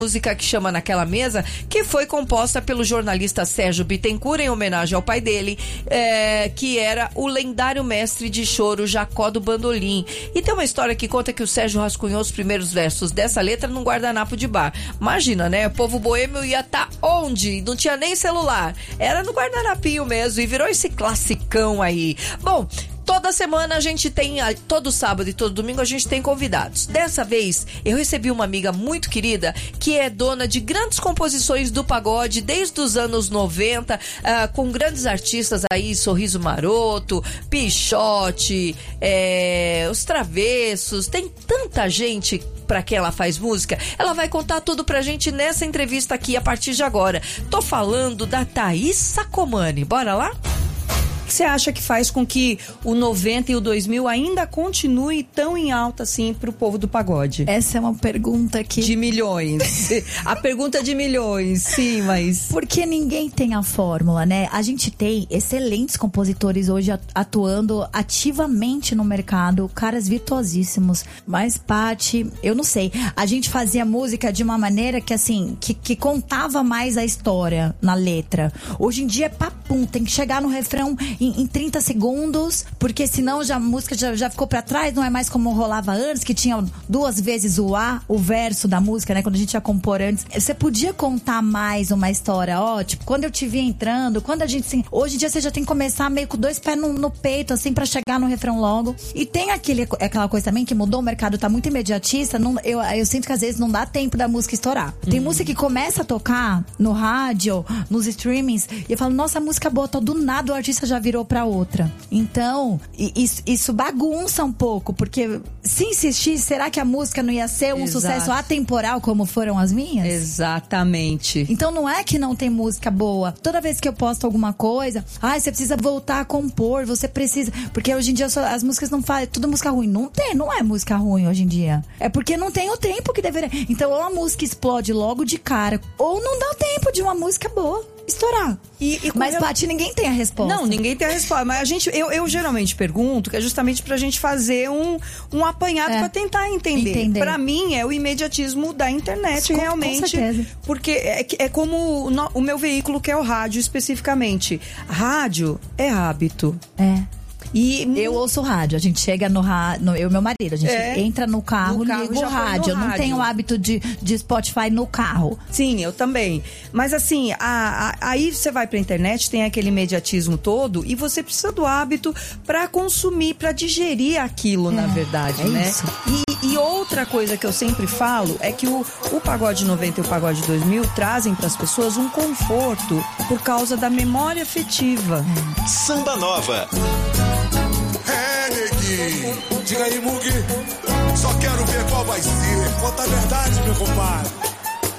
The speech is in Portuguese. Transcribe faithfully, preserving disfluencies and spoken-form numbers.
música que chama Naquela Mesa, que foi composta pelo jornalista Sérgio Bittencourt em homenagem ao pai dele, é, que era o lendário mestre de choro Jacó do Bandolim. E tem uma história que conta que o Sérgio rascunhou os primeiros versos dessa letra num guardanapo de bar. Imagina, né? O povo boêmio ia estar tá onde? Não tinha nem celular. Era no guardanapinho mesmo e virou esse classicão aí. Bom, toda semana a gente tem, todo sábado e todo domingo a gente tem convidados. Dessa vez eu recebi uma amiga muito querida que é dona de grandes composições do pagode desde os anos noventa, uh, com grandes artistas aí, Sorriso Maroto, Pichote, é, Os Travessos, tem tanta gente pra quem ela faz música. Ela vai contar tudo pra gente nessa entrevista aqui a partir de agora. Tô falando da Thaís Sacomani. Bora lá? O que você acha que faz com que o noventa e o dois mil ainda continue tão em alta assim pro povo do pagode? Essa é uma pergunta que... De milhões. A pergunta de milhões, sim, mas... Porque ninguém tem a fórmula, né? A gente tem excelentes compositores hoje atuando ativamente no mercado, caras virtuosíssimos. Mas, Paty, eu não sei. A gente fazia música de uma maneira que, assim, que, que contava mais a história na letra. Hoje em dia é papum, tem que chegar no refrão Em, em trinta segundos, porque senão já, a música já, já ficou pra trás, não é mais como rolava antes, que tinha duas vezes o A, o verso da música, né? Quando a gente ia compor antes. Você podia contar mais uma história, ó, tipo, quando eu te vi entrando, quando a gente, assim, hoje em dia você já tem que começar meio com dois pés no, no peito, assim, pra chegar no refrão logo. E tem aquele, aquela coisa também que mudou, o mercado tá muito imediatista, não, eu, eu sinto que às vezes não dá tempo da música estourar. Tem uhum. música que começa a tocar no rádio, nos streamings, e eu falo, nossa, a música boa, do nada o artista já virou pra outra. Então, isso, isso bagunça um pouco, porque se insistir, será que a música não ia ser um Exato. Sucesso atemporal como foram as minhas? Exatamente. Então não é que não tem música boa. Toda vez que eu posto alguma coisa, ai, ah, você precisa voltar a compor, você precisa, porque hoje em dia só, as músicas não fazem, tudo música ruim. Não tem, não é música ruim hoje em dia. É porque não tem o tempo que deveria. Então ou a música explode logo de cara, ou não dá tempo de uma música boa estourar. E, e mas, eu... Paty, ninguém tem a resposta. Não, ninguém tem a resposta. Mas a gente, eu, eu geralmente pergunto, que é justamente pra gente fazer um, um apanhado é. pra tentar entender. entender. Pra mim, é o imediatismo da internet, com, realmente. Com certeza. Porque é, é como o, o meu veículo, que é o rádio, especificamente. Rádio é hábito. É. E eu ouço rádio, a gente chega no rádio, eu e meu marido, a gente é, entra no carro, no carro liga o rádio. Eu não tenho o hábito de, de Spotify no carro. Sim, eu também. Mas assim, a, a, aí você vai pra internet, tem aquele imediatismo todo, e você precisa do hábito pra consumir, pra digerir aquilo, é, na verdade, é né? Isso. E, e outra coisa que eu sempre falo é que o, o Pagode noventa e o Pagode dois mil trazem pras pessoas um conforto por causa da memória afetiva. É. Samba Nova. É, neguinho. Diga aí, Mugi. Só quero ver qual vai ser. Conta a verdade, meu compadre.